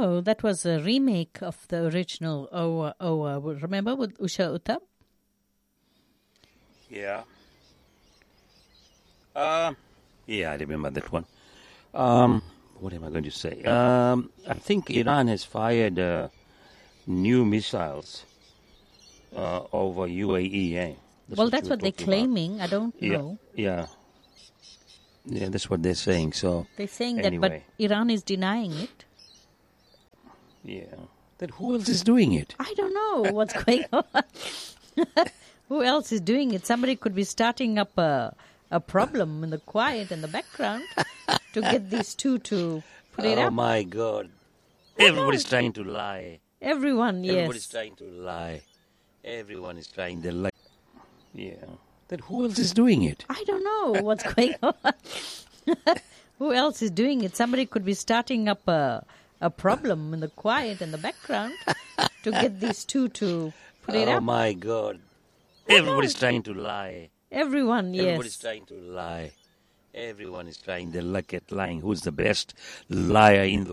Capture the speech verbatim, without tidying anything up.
No, that was a remake of the original Oa Oa. Remember with Usha Uttam? Yeah. Uh, yeah, I remember that one. Um, what am I going to say? Um, I think Iran has fired uh, new missiles uh, over U A E. Eh? That's Well, what that's you were what they're talking about. claiming. I don't Yeah, know. yeah, yeah. That's what they're saying. So They're saying that, anyway, but Iran is denying it. yeah. Then who else is doing it? I don't know what's going on. Who else is doing it? Somebody could be starting up a, a problem in the quiet in the background to get these two to put it Oh up. my God! Everybody's trying to lie. Everyone, yes. Everybody's trying to lie. Everyone is trying to lie. Yeah. Then who else is doing it? I don't know what's going on. Who else is doing it? Somebody could be starting up a, a problem in the quiet in the background to get these two to put it Oh up. my God! Everybody's trying to lie. Everyone, yes. Everybody's trying to lie. Everyone is trying. They look at lying. Who's the best liar in the